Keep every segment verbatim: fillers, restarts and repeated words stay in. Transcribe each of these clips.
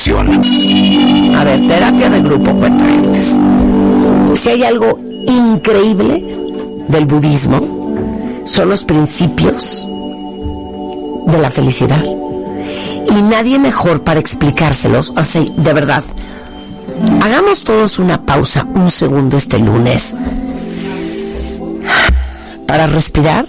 sanación. A ver, terapia de grupo, cuentavientes. Si hay algo increíble del budismo, son los principios de la felicidad. Y nadie mejor para explicárselos. O sea, de verdad, hagamos todos una pausa, un segundo este lunes, para respirar,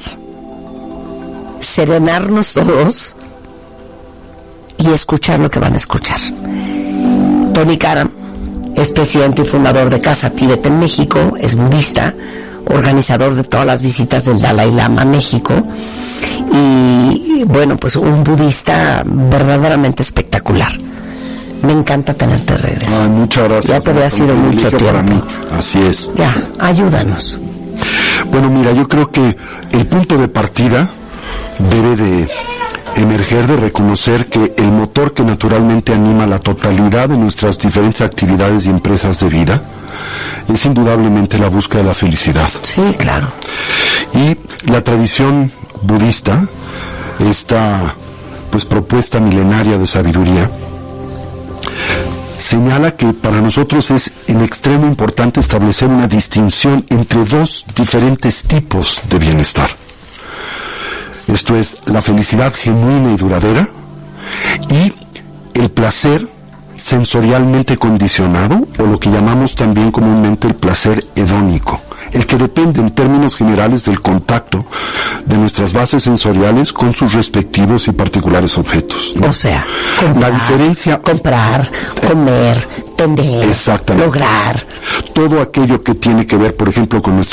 serenarnos todos y escuchar lo que van a escuchar. Tony Karam es presidente y fundador de Casa Tíbet en México, es budista, organizador de todas las visitas del Dalai Lama a México y, bueno, pues un budista verdaderamente espectacular. Me encanta tenerte de regreso. Ay, muchas gracias. Ya te había sido mucho tiempo. Para mí, así es. Ya, ayúdanos. Bueno, mira, yo creo que el punto de partida debe de emerger de reconocer que el motor que naturalmente anima la totalidad de nuestras diferentes actividades y empresas de vida es indudablemente la búsqueda de la felicidad. Sí, claro. Y la tradición budista, esta pues propuesta milenaria de sabiduría, señala que para nosotros es en extremo importante establecer una distinción entre dos diferentes tipos de bienestar. Esto es la felicidad genuina y duradera y el placer sensorialmente condicionado, o lo que llamamos también comúnmente el placer hedónico, el que depende en términos generales del contacto de nuestras bases sensoriales con sus respectivos y particulares objetos, ¿no? O sea, comprar, la diferencia, comprar, comer, tener, exactamente, lograr. Todo aquello que tiene que ver, por ejemplo, con nuestra